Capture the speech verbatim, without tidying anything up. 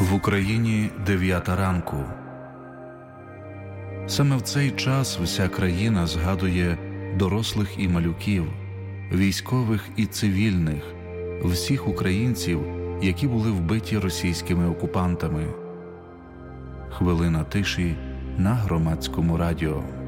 В Україні дев'ята ранку. Саме в цей час вся країна згадує дорослих і малюків, військових і цивільних, всіх українців, які були вбиті російськими окупантами. Хвилина тиші на Громадському радіо.